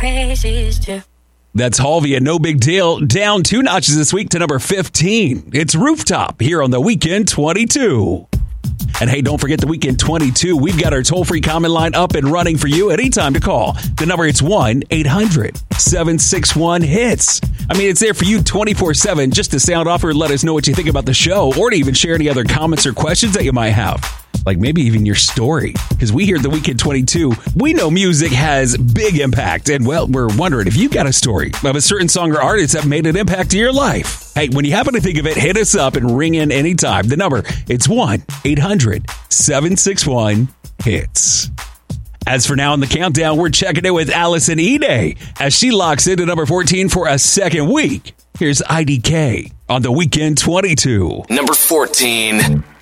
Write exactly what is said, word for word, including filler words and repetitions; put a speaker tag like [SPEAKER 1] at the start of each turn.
[SPEAKER 1] crazies too.
[SPEAKER 2] That's Halvey and No Big Deal. Down two notches this week to number fifteen. It's Rooftop here on the Weekend twenty-two. And hey, don't forget the Weekend twenty-two. We've got our toll-free comment line up and running for you anytime to call. The number, it's one eight hundred seven six one hits. I mean, it's there for you twenty-four seven just to sound off or let us know what you think about the show or to even share any other comments or questions that you might have. Like maybe even your story. Because we here at the Weekend twenty-two, we know music has big impact. And well, we're wondering if you've got a story of a certain song or artist that made an impact to your life. Hey, when you happen to think of it, hit us up and ring in anytime. The number, it's one eight hundred seven six one hits. As for now in the countdown, we're checking in with Allison Ede as she locks into number fourteen for a second week. Here's I D K on the Weekend twenty-two.
[SPEAKER 3] Number fourteen.